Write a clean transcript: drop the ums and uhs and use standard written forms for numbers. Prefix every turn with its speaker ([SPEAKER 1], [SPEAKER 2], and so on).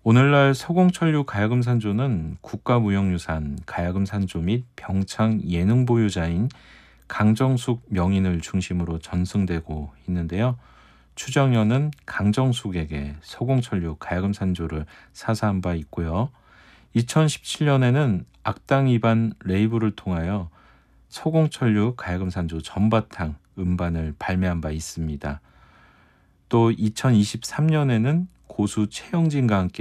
[SPEAKER 1] 오늘날 서공천류 가야금산조는 국가무형유산 가야금산조 및 병창 예능 보유자인 강정숙 명인을 중심으로 전승되고 있는데요. 추정연은 강정숙에게 서공천류 가야금산조를 사사한 바 있고요. 2017년에는 악당 위반 레이블을 통하여 서공천류 가야금산조 전바탕 음반을 발매한 바 있습니다. 또 2023년에는 고수 최영진과 함께